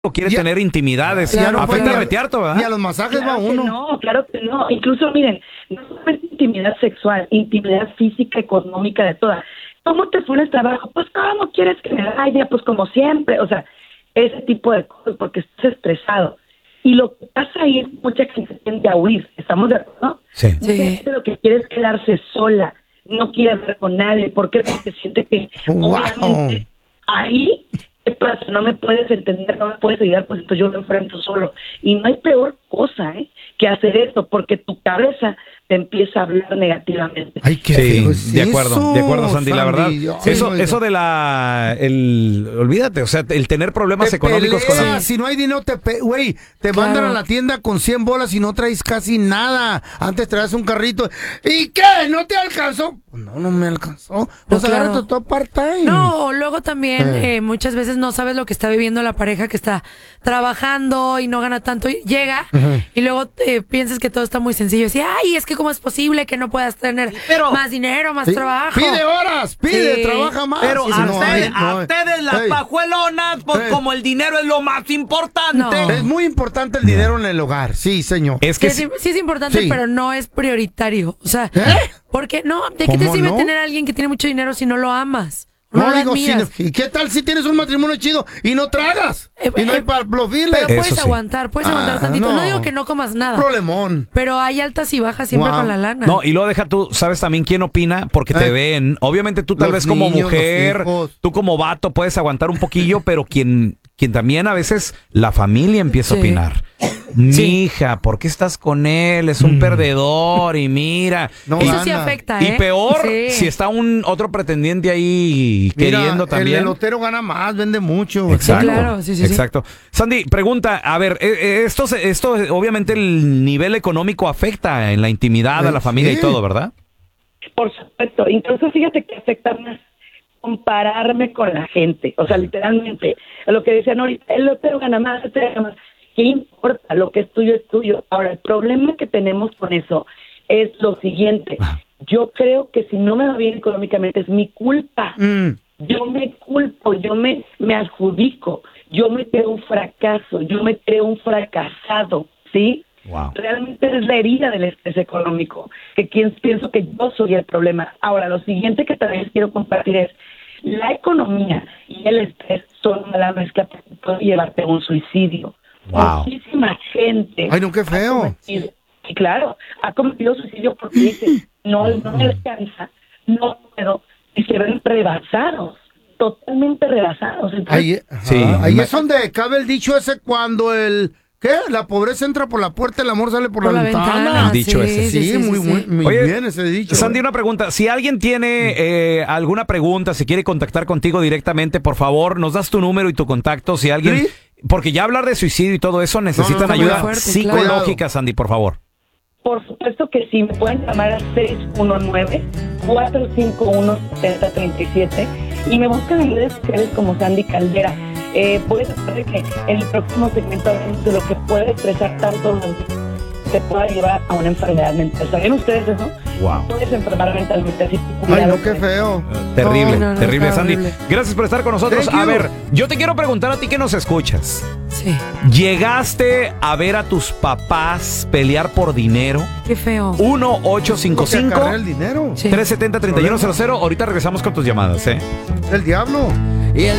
o quiere tener intimidades. Claro, afecta retearto, ¿verdad? Y a los masajes Claro va que uno. no, claro que no. Incluso, miren, no solamente intimidad sexual, intimidad física, económica, de toda. ¿Cómo te fue en el trabajo? Pues, ¿cómo quieres que me vaya? Pues, como siempre. O sea, ese tipo de cosas, porque estás estresado. Y lo que pasa ahí es mucha gente tiende a huir. ¿Estamos de acuerdo? Sí. Mucha gente lo que quiere es quedarse sola. No quiere hablar con nadie. ¿Por qué? Porque siente que, Wow. obviamente, ahí... ¿Qué pasa? No me puedes entender, no me puedes ayudar, pues entonces yo lo enfrento solo. Y no hay peor cosa, que hacer esto, porque tu cabeza te empieza a hablar negativamente. Ay, qué Sí, feo es de eso, acuerdo, Sandy, la verdad. Ay, Eso de olvídate, o sea, el tener problemas te económicos con peleas, si no hay dinero, güey, te mandan a la tienda con 100 bolas y no traes casi nada. Antes traes un carrito. ¿Y qué? ¿No te alcanzó? No me alcanzó. Pues claro. agarra tu part-time. No, luego también muchas veces no sabes lo que está viviendo la pareja que está trabajando y no gana tanto. Y llega y luego piensas que todo está muy sencillo. Y ay, es que cómo es posible que no puedas tener más dinero, más trabajo. Pide horas, trabaja más. Pero Y si no hay, a ustedes las pajuelonas, pues como el dinero es lo más importante. No. Es muy importante el dinero en el hogar, sí, señor. Es que sí es importante, Sí. pero no es prioritario. O sea, porque no, ¿de qué te ¿Cómo sirve no? tener a alguien que tiene mucho dinero si no lo amas? No lo digo, admiras. ¿y qué tal si tienes un matrimonio chido y no tragas? Y no hay para los biles. Pero puedes Eso sí. aguantar tantito. No. no Digo que no comas nada. Problemón. Pero hay altas y bajas siempre Wow. con la lana. no, y luego deja tú, ¿sabes también quién opina? Porque te ven. Obviamente tú tal Los vez como niños, mujer, los hijos. tú como vato puedes aguantar un poquillo, pero quien también a veces la familia empieza a Sí. opinar. Mija, ¿por qué estás con él? Es un perdedor y mira. No Eso gana. sí afecta, Y peor, Sí. si está otro pretendiente ahí Mira, queriendo también. el elotero gana más, vende mucho. Exacto, claro, sí. exacto. Sandy, pregunta, a ver, esto obviamente el nivel económico afecta en la intimidad a la familia sí. y todo, ¿verdad? Por supuesto. Incluso fíjate que afecta más compararme con la gente. O sea, literalmente, lo que decían ahorita, el otro gana más, el otro gana más. ¿Qué importa? Lo que es tuyo es tuyo. Ahora, el problema que tenemos con eso es lo siguiente. Yo creo que si no me va bien económicamente es mi culpa. Yo me culpo, yo me adjudico, yo me creo un fracaso, yo me creo un fracasado, ¿sí? Wow. Realmente es la herida del estrés económico, que pienso que yo soy el problema. Ahora, lo siguiente que también les quiero compartir es, la economía y el estrés son una mezcla que puede llevarte a un suicidio. Wow. Muchísima gente. Ay, no, qué feo. Sí, claro, ha cometido suicidio porque dice, no me alcanza, no puedo, y se ven rebasados, totalmente rebasados. Entonces, Ahí es donde cabe el dicho ese cuando ¿qué? La pobreza entra por la puerta, el amor sale por la ventana. El dicho ese. Sí, muy Oye, bien ese dicho. Sandy, una pregunta. Si alguien tiene alguna pregunta, si quiere contactar contigo directamente, por favor, nos das tu número y tu contacto. Si alguien... ¿Sí? Porque ya hablar de suicidio y todo eso necesitan no, ayuda fuerte, psicológica, claro. Sandy, por favor. por supuesto que sí, me pueden llamar al 619-451-7037 y me buscan en redes sociales como Sandy Caldera. Voy a tratar de que en el próximo segmento hablemos de lo que puede estresar tanto te pueda llevar a una enfermedad mental. ¿Sabían ustedes eso? Wow. Puedes enfermar mentalmente, así que Ay, cuidado no, qué con eso. feo. Terrible, No, terrible, está Sandy. horrible. Gracias por estar con nosotros. Thank A you. ver, yo te quiero preguntar a ti que nos escuchas. Sí. ¿Llegaste a ver a tus papás pelear por dinero? Qué feo. 1-855 Porque acarrea el dinero. Sí. 370-3100. Ahorita regresamos con tus llamadas, ¿eh? El diablo.